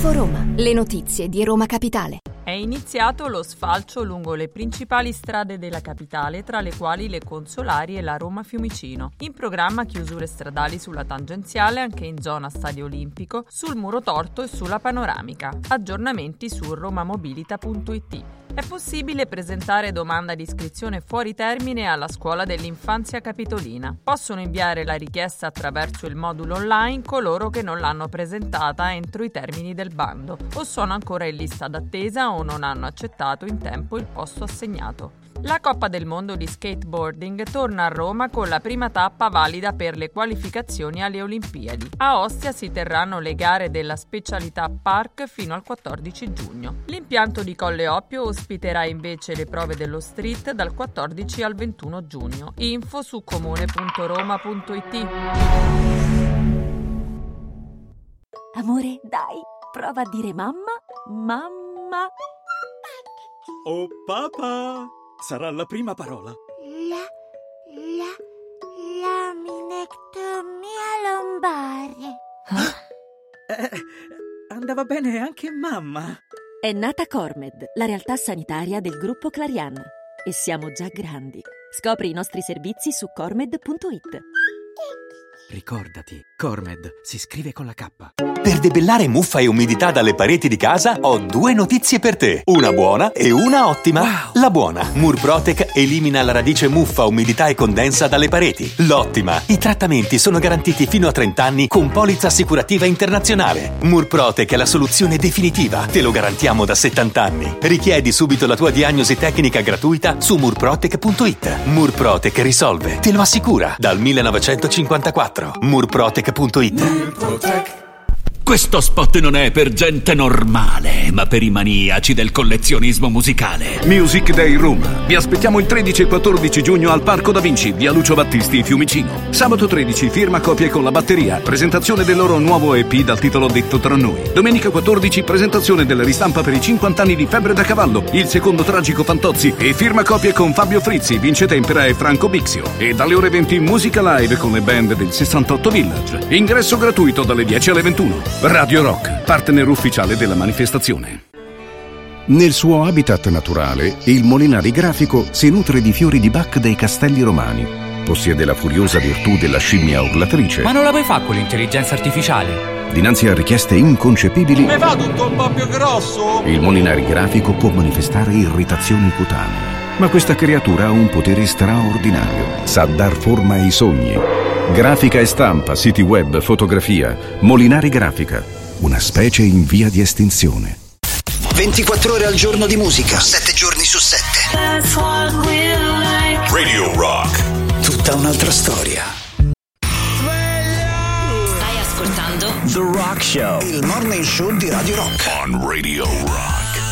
InfoRoma, le notizie di Roma Capitale. È iniziato lo sfalcio lungo le principali strade della capitale, tra le quali le Consolari e la Roma Fiumicino. In programma chiusure stradali sulla tangenziale, anche in zona Stadio Olimpico, sul Muro Torto e sulla Panoramica. Aggiornamenti su romamobilita.it. È possibile presentare domanda di iscrizione fuori termine alla scuola dell'infanzia capitolina. Possono inviare la richiesta attraverso il modulo online coloro che non l'hanno presentata entro i termini del bando o sono ancora in lista d'attesa o non hanno accettato in tempo il posto assegnato. La Coppa del Mondo di Skateboarding torna a Roma con la prima tappa valida per le qualificazioni alle Olimpiadi. A Ostia si terranno le gare della specialità Park fino al 14 giugno. L'impianto di Colle Oppio ospiterà invece le prove dello street dal 14 al 21 giugno. Info su comune.roma.it. Amore, dai, prova a dire mamma, mamma. Oh papà! Sarà la prima parola. Laminectomia lombare. Andava bene anche mamma. È nata Cormed, la realtà sanitaria del gruppo Clarian. E siamo già grandi. Scopri i nostri servizi su cormed.it. Ricordati, Cormed si scrive con la K. Per debellare muffa e umidità dalle pareti di casa ho due notizie per te. Una buona e una ottima. Wow. La buona, Murprotec elimina la radice muffa, umidità e condensa dalle pareti. L'ottima, i trattamenti sono garantiti fino a 30 anni con polizza assicurativa internazionale. Murprotec è la soluzione definitiva, te lo garantiamo da 70 anni. Richiedi subito la tua diagnosi tecnica gratuita su murprotec.it. Murprotec risolve, te lo assicura, dal 1954. Murprotec.it. Questo spot non è per gente normale, ma per i maniaci del collezionismo musicale. Music Day Roma. Vi aspettiamo il 13 e 14 giugno al Parco Da Vinci, via Lucio Battisti, Fiumicino. Sabato 13, firma copie con la batteria, presentazione del loro nuovo EP dal titolo Detto tra noi. Domenica 14, presentazione della ristampa per i 50 anni di Febbre da Cavallo, il secondo tragico Fantozzi e firma copie con Fabio Frizzi, Vince Tempera e Franco Bixio. E dalle ore 20 musica live con le band del 68 Village. Ingresso gratuito dalle 10 alle 21. Radio Rock, partner ufficiale della manifestazione. Nel suo habitat naturale, il Molinari Grafico si nutre di fiori di Bach dei Castelli Romani. Possiede la furiosa virtù della scimmia urlatrice. Ma non la puoi fare con l'intelligenza artificiale? Dinanzi a richieste inconcepibili, mi fa tutto un po' più grosso? Il Molinari Grafico può manifestare irritazioni cutanee. Ma questa creatura ha un potere straordinario. Sa dar forma ai sogni. Grafica e stampa, siti web, fotografia. Molinari Grafica, una specie in via di estinzione. 24 ore al giorno di musica, 7 giorni su 7. Radio Rock. Tutta un'altra storia. Stai ascoltando The Rock Show, il morning show di Radio Rock. On Radio Rock.